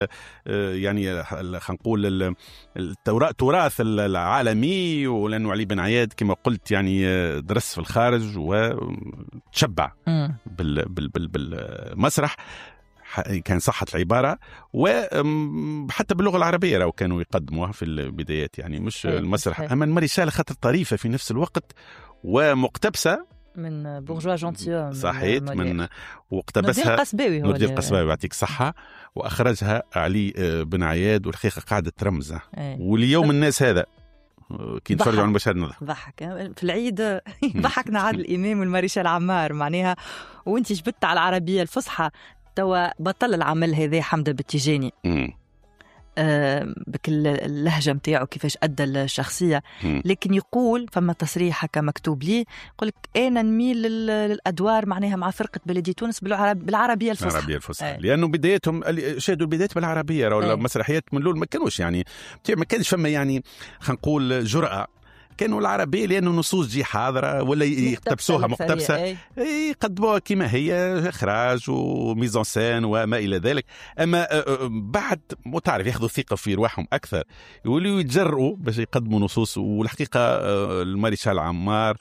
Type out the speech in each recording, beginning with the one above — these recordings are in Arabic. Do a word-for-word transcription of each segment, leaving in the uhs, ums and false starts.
يعني خلينا نقول التراث العالمي، ولأنه علي بن عياد كما قلت يعني درس في الخارج وتشبع بالمسرح، كان صحة العبارة، وحتى باللغة العربية راو كانوا يقدموها في البدايات، يعني مش المسرح. أما الماريشال خاطر طريفة في نفس الوقت ومقتبسة من بورجوا جونتيو، صحيح، من واقتبسها نور الدين القصباوي يعطيك صحة، وأخرجها علي بن عياد، والحقيقة قاعدة ترمز. واليوم الناس هذا كي نتفرجوا على المشهد نضحك ضحك في العيد ضحكنا عادل الإمام والماريشال عمار معناها، وانت جبت على العربية الفصحى توا بطل العمل هذا حمدة بالتيجاني آه بكل اللهجة متاعه كيفاش أدى الشخصية، لكن يقول فما تصريح هكا مكتوب لي يقول لك أنا نميل للأدوار معناها مع فرقة بلدي تونس بالعرب بالعربية الفصحى. العربية الفصحى آه. لأنه بدايتهم شادوا البدايات بالعربية، ولا آه. مسرحيات من الأول ما كانوش يعني ما كانش فما يعني خلينا نقول جرأة، كانوا العربية لأنه نصوص جي حاضرة ولا يقتبسوها مقتبسة يقدموها كما هي، إخراج وميزان سين وما إلى ذلك. أما بعد متعرف ياخذوا ثقة في رواحهم أكثر، يولوا يتجرؤوا باش يقدموا نصوص. والحقيقة الماريشال عمار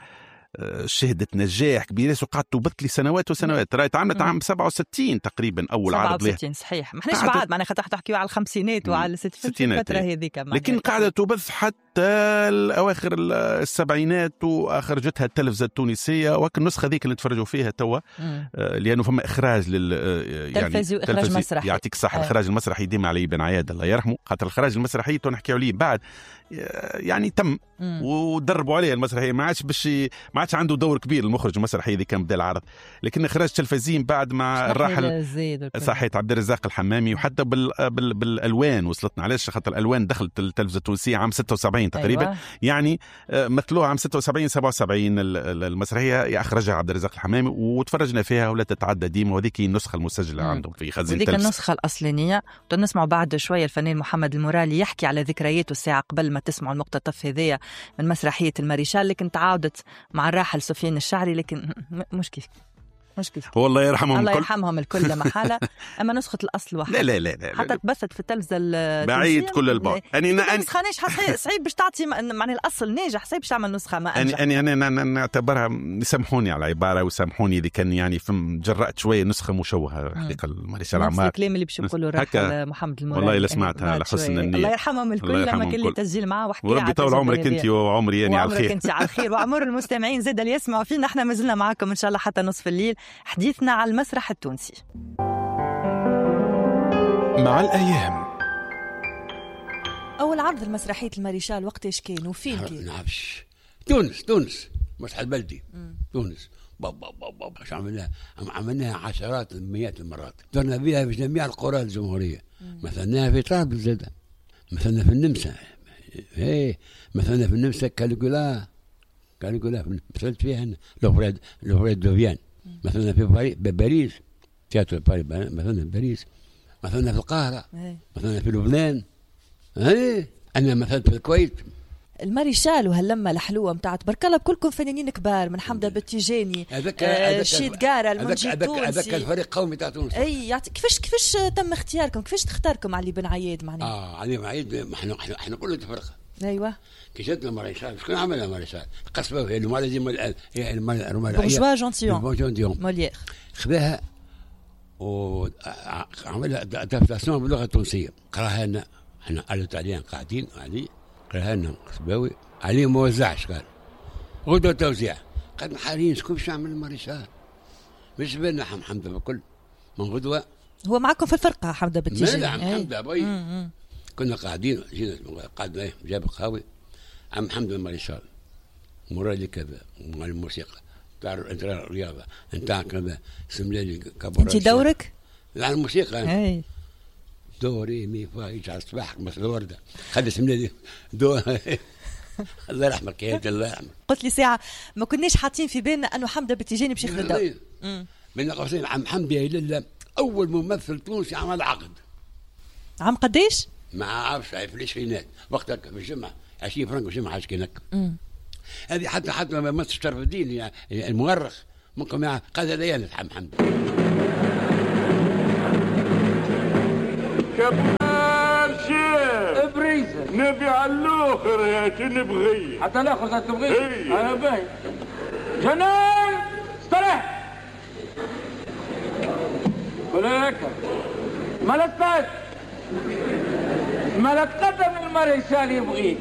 شهدت نجاح كبير، وقعدت تبث لي سنوات وسنوات. راهي تعملت عام سبعة وستين تقريبا اول عرض له. سبعة وستين صحيح، ما احناش بعد معناها خاطر تحكيوا على الخمسينات وعلى الستينات الفتره هذيك، لكن قاعده تبث حتى اواخر السبعينات، واخرجتها التلفزه التونسيه، وكل النسخه ذيك اللي نتفرجوا فيها توا آه لانه فما اخراج لل يعني تلفزي واخراج مسرحي. يعطيك صح. آه. الاخراج المسرحي ديما علي بن عياد الله يرحمه، خاطر الاخراج المسرحي تو نحكيو عليه بعد يعني تم مم. ودربوا عليه المسرحيه، ما عادش باش ما عادش عنده دور كبير المخرج المسرحي اللي كان بدا العرض، لكن اخراج تلفزيين بعد مع الراحل صحيح عبد الرزاق الحمامي، وحتى بال... بال... بالالوان وصلتنا. علاش؟ خاطر الالوان دخلت التلفزه التونسيه عام ستة وسبعين تقريبا. أيوة. يعني مثلوها عام ستة وسبعين سبعة وسبعين المسرحيه اخرجها عبد الرزاق الحمامي، وتفرجنا فيها ولا تتعدى ديما، وهذيك النسخه المسجله مم. عندهم في خزينه التلفزه، النسخه الاصليه. نسمعوا بعد شويه الفنان محمد المرالي يحكي على ذكرياته الساعه قبل ما تسمعوا المقتطف هذيا من مسرحيه الماريشال، لكن تعاودت مع الراحل سفيان الشعري، لكن مش كيف مش كيف والله يرحمهم الله يرحمهم الكل لا محاله. اما نسخه الاصل واحده لا لا لا حتى تبثت في التلفزه بعيد كل البعد. اني انا نسخه ناجحه صعيب باش تعطي معنى الاصل ناجح، صعيب باش تعمل نسخه ما انجح. اني انا انا نعتبرها، يسامحوني على العباره ويسامحوني اذا كان يعني فم جرأت شويه نسخه مشوهه حقيقه الماريشال عمار. الكلام اللي باش يقولوا الراحل محمد المرالي والله لا سمعتها على حسن النيه، الله يرحمهم الكل. لما كان لي تسجيل معاه وحكي وربي طول عمرك انت وعمري يعني على الخير، انت على الخير وعمر المستمعين زاد اللي يسمعوا فينا. احنا ما زلنا معاكم ان شاء الله حتى نصف الليل، حديثنا على المسرح التونسي مع الأيام. أول عرض المسرحية الماريشال وقتاش كان وفين كان؟ نعرفش. تونس تونس مسرح البلدي مم. تونس بابا بابا باش عملناها عملناها عشرات مئات المرات، درنا بها في جميع القرى الجمهورية. مثلناها في طرابلس زادة، مثلنا في النمسا، ايه مثلنا في النمسا كاليغولا كاليغولا مثلت فيها لوفريد لوفريد دوفيان، مثلنا في باريس تياترو باريس، مثلا في باريس، مثلا في القاهرة، مثلا في لبنان، ايه انا مثلا في الكويت. الماريشال وهاللمه الحلوه متاعت برك الله بكلكم فنانين كبار، من حمدة بالتيجاني، آه شيد قارة، المنجي التونسي، هذاك الفريق قومي تاع تونس. اي يعطي كيفاش كيفاش تم اختياركم، كيفاش تختاركم علي بن عياد معناها؟ اه علي بن عياد احنا احنا كلنا فرقه. ايوه كي جاتنا ماريشال شكون عملها ماريشال؟ القصباوي هي المال هي المال بورجوا جونتيون موليير خذاها وعملها ادابتاسيون باللغه التونسيه، قراها لنا احنا على التعليم قاعدين علي، قراها لنا القصباوي علي ما وزعش، قال غدوه توزيع، قال حاليا شكون باش يعمل الماريشال؟ مش بالنا حمده بكل من غدوه. هو معكم في الفرقه حمده بالتيجاني؟ نعم حمده باي كنا قاعدين جينا قعدنا جاب القهوي عم حمد الماريشال مرادي كذا مع الموسيقى تعرف انت الرياضه انت كذا سملالي كبر. انت دورك؟ لا الموسيقى اي دوري مي فا يجعل الصباح مثل الورده خد سملالي دو الله يرحمك يا الله يرحمك. قلت لي ساعه ما كناش حاطين في بالنا انه حمده بالتيجاني باش ياخذ الدور. بين قوسين عم حمدي يا لله اول ممثل تونسي عمل عقد. عام قديش؟ ما عارفش في العشرينات وقتك في الجمعة عشرين فرنك في الجمعة حاجة كنك. هذه حتى حتى ما مس شرف الدين يعني المؤرخ ممكن معه قال هذا يا حمد نبي على الاخر يا تنبغي حتى الاخر تبغي. ايه. انا باهي. جنان استريح. ولا هيك ملكت ملك قدم المريسال يبغيك.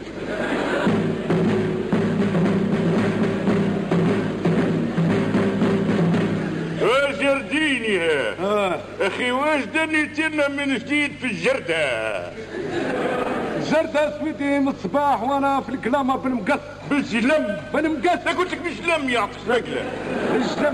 جرديني ها اخي واش دنيتنا من جديد في الجردة؟ الجردة سويتي من الصباح وانا في الكلامة بالمقص. بالسلم بالمقص. قلت لك بالسلم يعطيك رجله. بالسلم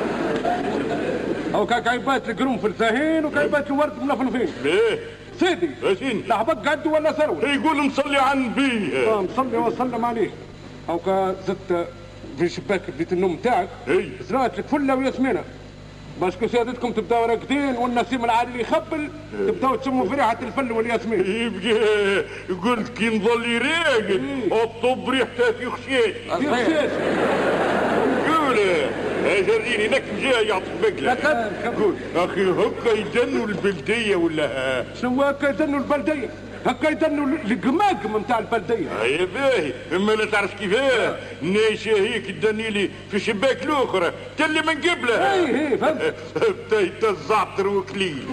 او كايبات القرنفل ثاهين وكايبات الورد منفنفين. ليه سيدي سيدي لحبك قد ولا ثروي؟ يقول مصلي على النبي. اه مصلي وسلم عليه. او كزدت في شباك بيت النوم تاعك زرعت لك فله وياسمينه باش كو سيادتكم تبداو راقدين والنسيم العالي يخبل تبداو تشموا في ريحه الفل والياسمين. يبقى قلت كي نظل راقد الطب ريحته في خشيش. في خشيش قول جريني لك جاي يعطيك بقله. قول اخي هكا يدنوا البلديه ولا شنو هكا يدنوا البلديه؟ هكا يدنوا القماقم نتاع البلديه. يا باهي اما لا تعرف كيفاه نيشه هيك تدني لي في شباك الاخرى تلي من قبلها. اي اي فهمت. بديت الزعتر وكليل.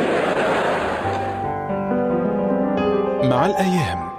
مع الايام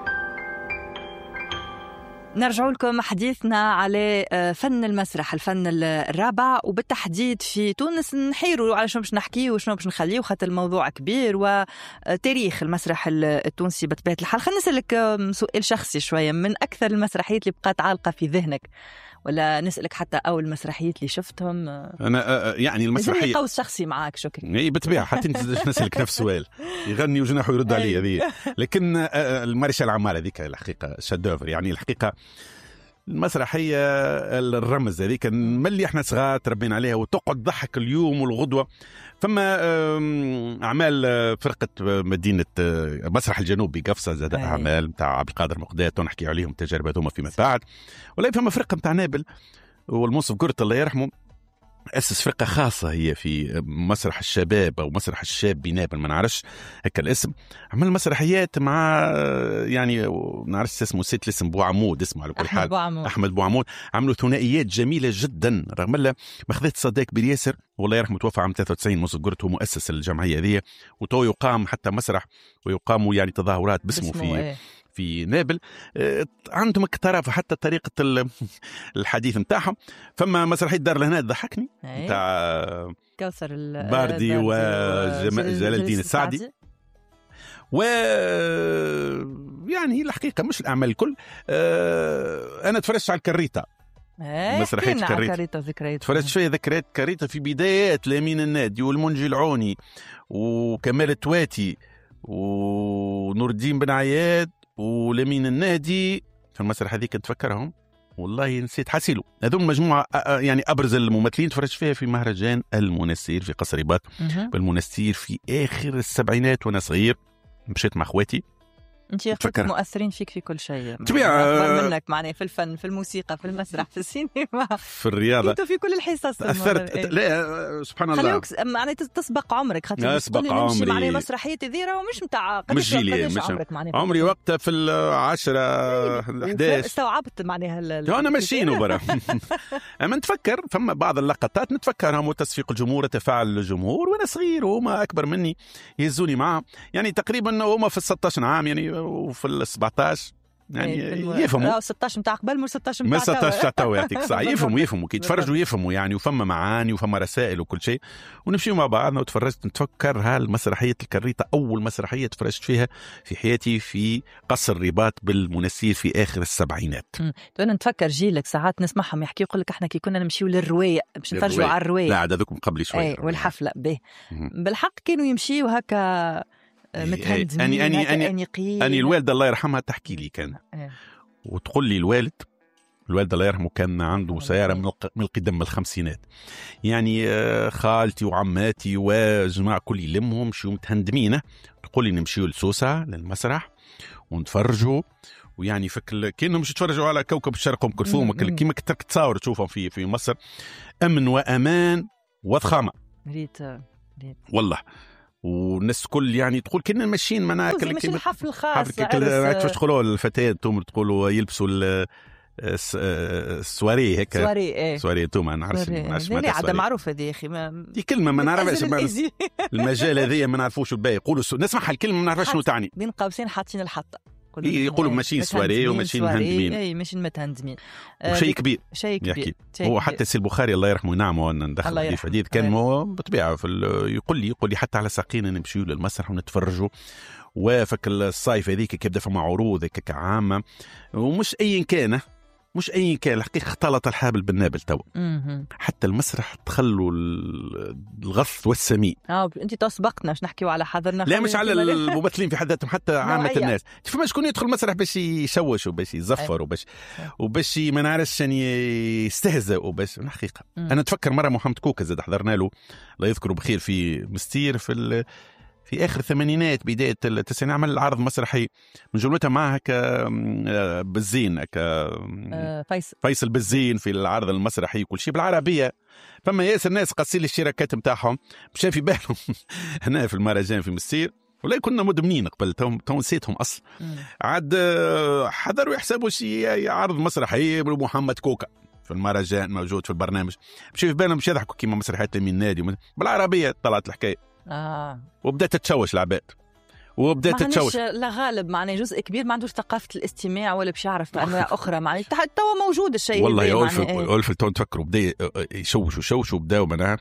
نرجع لكم حديثنا على فن المسرح، الفن الرابع، وبالتحديد في تونس. نحيروا على شنو باش نحكيه وشنو باش نخليه، خاطر الموضوع كبير وتاريخ المسرح التونسي بطبيعة الحال. خلينا نسألك سؤال شخصي شوية، من أكثر المسرحيات اللي بقات عالقة في ذهنك، ولا نسألك حتى أول المسرحيات اللي شفتهم؟ أنا يعني المسرحية قوس شخصي معاك. شكرا. اي بالطبيعة حتى انت نسألك نفس السؤال، يغني وجناحه يرد علي هذه. لكن المارشال العمال هذيك الحقيقة شادوفر، يعني الحقيقة المسرحية الرمز هذيك ملي احنا صغار تربينا عليها وتقعد ضحك اليوم والغدوة. فما أعمال فرقة مدينة مسرح الجنوبي قفصة زاد أعمال متاع عبد القادر مقداد ونحكي عليهم التجارب هذوما فيما بعد. ولا فما فرقة متاع نابل والمنصف قرط الله يرحمه أسس فرقة خاصة هي في مسرح الشباب أو مسرح الشاب بنابل، ما نعرفش هكا الاسم. عمل مسرحيات مع يعني ما نعرفش اسمه، نسيت الاسم، بو عمود اسمه على كل حال، أحمد بو عمود. عملوا ثنائيات جميلة جدا، رغم الله مخذت صديق بالياسر والله يرحمه توفى عام ثلاثة وتسعين. منصف قرط هو مؤسس الجمعية هذه، وتو يقام حتى مسرح ويقاموا يعني تظاهرات باسمه في ايه؟ في نابل. عندهم اقتراف حتى طريقة الحديث متاعهم. فما مسرحية دار الهناء ضحكني متاع كوثر باردي وجلال الدين السعدي. و يعني الحقيقة مش الأعمال الكل. أنا تفرجت على الكريتة، مسرحية كريتة، تفرجت شوية ذكريات كريتة في بدايات لامين النادي والمنجي العوني وكمال التواتي ونور الدين بن عياد ولمين النادي. في المسرح هذيك نتفكرهم والله نسيت حاسيلو. هذول مجموعة يعني أبرز الممثلين تفرجت فيها في مهرجان المنستير في قصر رباط بالمنستير في آخر السبعينات وأنا صغير. مشيت مع أخواتي. انت اخوتك مؤثرين فيك في كل شيء، طبيعة منك معناه في الفن، في الموسيقى، في المسرح، في السينما، في الرياضة، انتوا في كل الحصص أثرت. لا سبحان الله، خليوك معناه تسبق عمرك، خاطر تسبق عمري معناه مسرحية ذيرة ومش متاع مش جيلي، مش عمرك عمري وقتها في العشرة أحداش استوعبت معناها أنا ماشيين برا. أما نتفكر فما بعض اللقطات نتفكرها، وتصفيق الجمهور، تفاعل الجمهور وأنا صغير وهما أكبر مني يهزوني معه. يعني تقريبا هما في الستة عشر عام يعني وفي السبعتاش يعني يفهموا. ستة عشر متاع قبل مو ستة عشر متاع ستة عشر تو يعطيك صح. يفهموا يفهموا كي يتفرجوا يفهموا يعني، وفما معاني وفما رسائل وكل شيء. ونمشيوا مع بعضنا وتفرجت. نتفكر هالمسرحية الكريتة أول مسرحية تفرجت فيها في حياتي في قصر رباط بالمنستير في آخر السبعينات. أنا نتفكر جيلك ساعات نسمعهم يحكي يقول لك احنا كي كنا نمشيو للرواية باش نتفرجوا على الرواية. لا عاد ذوكم قبل شوي والحفلة به بالحق كانوا يمشيوا هكا متهندمين. أني أني أني أني, أني الوالدة الله يرحمها تحكي لي كان وتقول لي الوالد الوالد الله يرحمه كان عنده سيارة من القدم الخمسينات. يعني خالتي وعماتي وجماعة كل يلمهم شو متهندمين، تقول لي نمشيوا لسوسة للمسرح ونتفرجوا. ويعني فكر كأنهم مش يتفرجوا على كوكب الشرق أم كلثوم كيما كنت تصور تشوفهم في في مصر. أمن وأمان وضخامة ريت. والله. والناس كل يعني تقول كنا ماشيين معناها مش الحفل الخاص كيفاش تقولوا الفتيات انتم تقولوا يلبسوا السواري هيك سواري ايه سواري انتم ما نعرفش هذه عاده معروفه دي اخي ما... دي كلمه ما نعرفش المجال هذايا ما نعرفوش الباقي يقولوا نسمعها الكلمه ما نعرفش شنو تعني بين قوسين حاطين الحطه يقولوا ماشيين سواري وماشيين مهندمين اي ماشيين متهندمين وشيء كبير شيء كبير هو حتى سي البخاري الله يرحمه ينعمه ندخل في حديث كان هو بطبيعه في يقول لي يقول لي حتى على ساقينا نمشيو للمسرح ونتفرجوا وافك الصيف هذيك كيبدا فما عروض هيك عامه ومش ايا كان مش اي كان الحقيقه اختلط الحابل بالنابل تو حتى المسرح تخلوا الغث والسمين. اه انت تسبقنا باش نحكيو على حضرنا لا مش على الممثلين في حد ذاتهم حتى عامه الناس فما شكون يدخل المسرح باش يشوش وباش يزفر وباش وباش ما نعرفش يعني يستهزئ وباش الحقيقه انا اتفكر مره محمد كوكا زاد حضرنا له الله يذكره بخير في مستير في في اخر الثمانينات بدايه التسعينات عمل عرض مسرحي من جملتها معها ك بالزين ك فيصل فيصل بالزين في العرض المسرحي كل شيء بالعربيه فما ياسر ناس قاصين لي الشراكات نتاعهم مشى في بالهم هنا في المهرجان في مستير ولا كنا مدمنين قبل تو نسيتهم اصلا عاد حضروا يحسبوا شيء عرض مسرحي محمد كوكا في المهرجان موجود في البرنامج مشى في بالهم مش يضحكوا كيما مسرحيات من النادي بالعربيه طلعت الحكايه اه وبدات تتشوش العباد وبدات تتشوش لا غالب معناه جزء كبير ما عندوش ثقافه الاستماع ولا باش يعرف انواع اخرى معناه توا موجود الشيء والله يا ألف ألف تو تفكروا بدا يشوش وشوش وبداوا معناها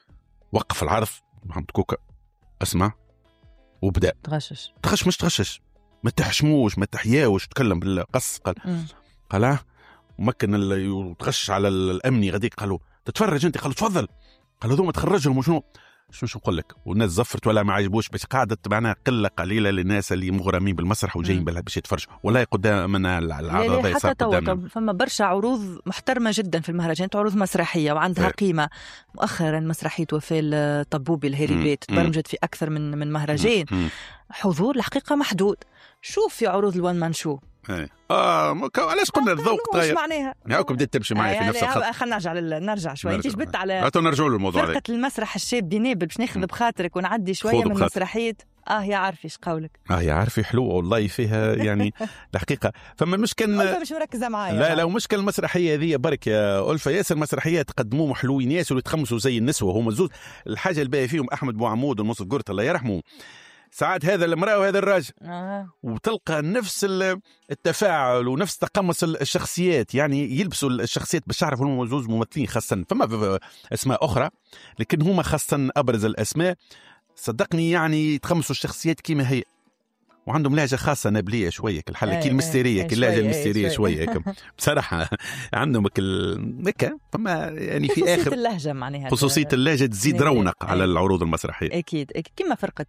وقف العرض محمد كوكا اسمع وبدا تغشش تغش مش تغشش ما تحشموش ما تحياوش تكلم بالقص قال قال ومكن يتغش على الامني غاديك قالوا تتفرج انت قالوا تفضل قالوا ذو ما تخرجهم وشنو شو شو نقول لك والناس زفرت ولا ما عجبوش بس قاعدة معنا قلة قليلة للناس اللي مغرمين بالمسرح وجايين باش يتفرجوا ولا قدامنا العرض هذا يصير قدامنا فما برشا عروض محترمة جدا في المهرجان عروض مسرحية وعندها ايه. قيمة مؤخرا مسرحية وفاء الطبوبي الهريبات تبرمجت في أكثر من من مهرجان مم. حضور الحقيقة محدود شوف في عروض الوان مان شو ايه اه مك... علاش قلنا الذوق تغير معناها هاكم بديت تمشي معي يعني في نفس الخط خلينا نرجع لل... نرجع شوي انت جبت على هاتوا نرجعوا للموضوع فرقة المسرح الشاب بنابل باش ناخذ بخاطرك ونعدي شويه من مسرحيه اه يا عارفي ايش قولك اه يا عارفي حلوه والله فيها يعني الحقيقه فما المشكل مش مركزه معايا لا لا ومشكل المسرحيه هذه برك يا ألفة ياسر مسرحيات تقدموهم حلوين ياسر ويتخمسوا زي النسوه هما زوز الحاجه الباقيه فيهم احمد بوعمود والمصطفى قرط الله يرحمه ساعات هذا المرأة وهذا الراجل آه. وتلقى نفس التفاعل ونفس تقمص الشخصيات يعني يلبسوا الشخصيات باش تعرف هم زوز ممثلين خاصة فما أسماء أخرى لكن هما خاصة أبرز الأسماء صدقني يعني يتقمصوا الشخصيات كيما هي وعندهم لهجة خاصة نابلية شوية كالحالة كي المستيرية كي اللهجة المستيرية شوية بصراحة عندهم هكا فما يعني في آخر خصوصية اللهجة معناها خصوصية اللهجة تزيد رونق على العروض المسرحية أكيد كما فرقة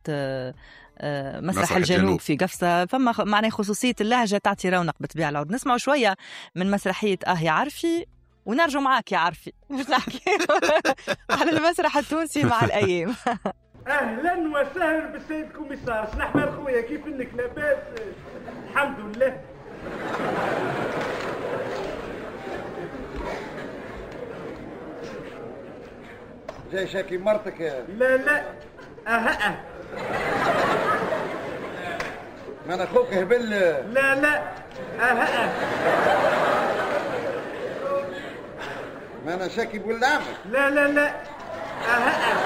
مسرح الجنوب في قفصة فما معناها خصوصية اللهجة تعطي رونق بطبيعة العروض نسمعوا شوية من مسرحية آه يا عارفي ونرجع معاك يا عارفي مش نحكي على المسرح التونسي مع الأيام. اهلا وسهلا بالسيد كوميسار سنحمد خويا كيف انك لاباس الحمد لله جاي شاكي مرتك يا لا لا اها ما انا اخوك هبل لا لا اها ما انا شاكي بولد عمك لا لا لا اها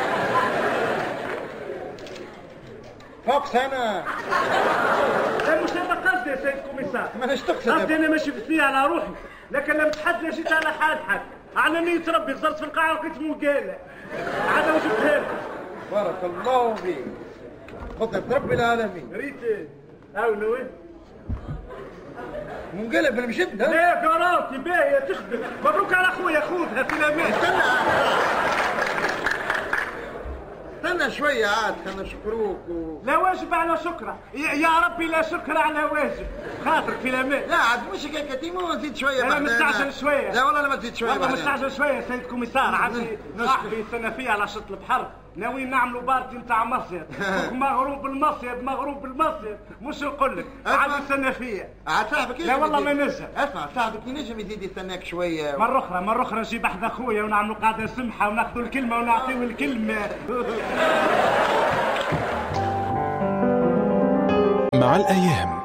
فوق سنة لا مش هذا قصدي يا سيد كوميسار ما ناش تقصد قصدي انا ماشي بثنية على روحي لكن لما تحدى جيت على حال حد على نية ربي صرت في القاعة ولقيت مقالة عاد وجبتها لك بارك الله فيك قدرة رب العالمين ريت أولى وين منقلب بالمشد لا قرارتي باهية تخدم مبروك على أخويا خذها في الأمان استنى استنى شوية عاد خلنا نشكروك و... لا واجب على شكرة يا ربي لا شكر على واجب خاطرك في الأمان لا عاد مش هيك كتيمو نزيد شوية لا مستعجل شوية لا والله ما تزيد شوية والله مستعجل شوية سيد كوميسار عادي صاحبي السنة فيه على شط البحر ناويين نعملوا بارتي نتاع مصيد مغروب بالمصيد مغروب بالمصيد مش نقول لك عاد السنة فيه عاد صاحبك لا والله ما نجم اسمع صاحبك ينجم يزيد يستناك شوية مرة أخرى مرة أخرى نجيب أحد أخويا ونعملوا قاعدة سمحة وناخذوا الكلمة ونعطيو الكلمة مع الأيام.